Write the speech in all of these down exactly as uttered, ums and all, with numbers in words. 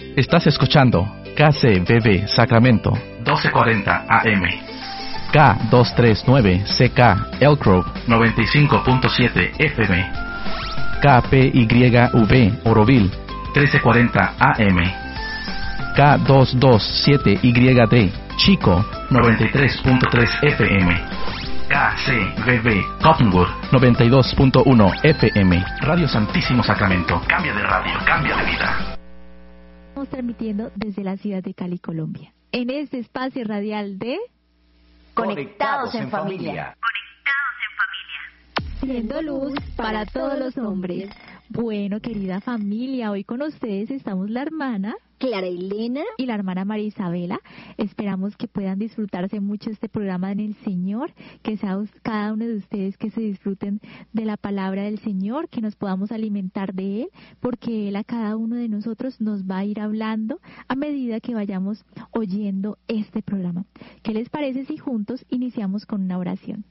Estás escuchando K C B B Sacramento doce cuarenta A M, K doscientos treinta y nueve C K Elk Grove noventa y cinco punto siete F M, K P Y V Oroville trece cuarenta A M, K doscientos veintisiete Y D Chico noventa y tres punto tres F M, K C B B Cottonwood noventa y dos punto uno F M. Radio Santísimo Sacramento. Cambia de radio, cambia de vida. Estamos transmitiendo desde la ciudad de Cali, Colombia, en este espacio radial de Conectados en Familia. Siendo luz para todos los hombres. Bueno, querida familia, hoy con ustedes estamos la hermana Clara Elena y la hermana María Isabela. Esperamos que puedan disfrutarse mucho este programa en el Señor, que sea cada uno de ustedes que se disfruten de la palabra del Señor, que nos podamos alimentar de Él, porque Él a cada uno de nosotros nos va a ir hablando a medida que vayamos oyendo este programa. ¿Qué les parece si juntos iniciamos con una oración?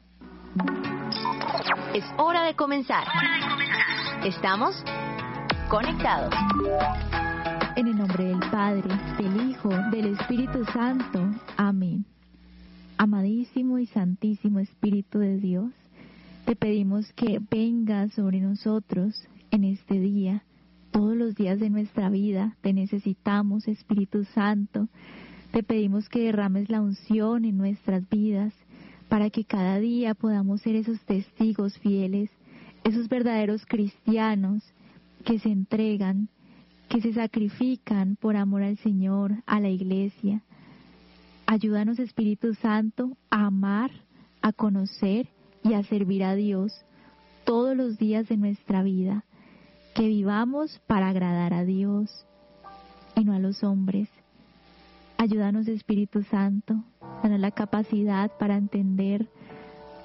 Es hora de comenzar. Estamos conectados. En el nombre del Padre, del Hijo, del Espíritu Santo. Amén. Amadísimo y santísimo Espíritu de Dios, te pedimos que vengas sobre nosotros en este día. Todos los días de nuestra vida te necesitamos, Espíritu Santo. Te pedimos que derrames la unción en nuestras vidas, para que cada día podamos ser esos testigos fieles, esos verdaderos cristianos que se entregan, que se sacrifican por amor al Señor, a la Iglesia. Ayúdanos, Espíritu Santo, a amar, a conocer y a servir a Dios todos los días de nuestra vida, que vivamos para agradar a Dios y no a los hombres. Ayúdanos, Espíritu Santo, danos la capacidad para entender